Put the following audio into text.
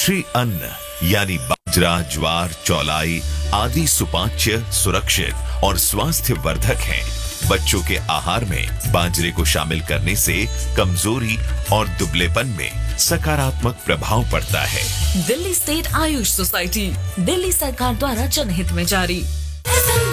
राष्ट्रीय अन्न यानी बाजरा, ज्वार, चौलाई आदि सुपाच्य, सुरक्षित और स्वास्थ्य वर्धक हैं। बच्चों के आहार में बाजरे को शामिल करने से कमजोरी और दुबलेपन में सकारात्मक प्रभाव पड़ता है। दिल्ली स्टेट आयुष सोसाइटी, दिल्ली सरकार द्वारा जनहित में जारी।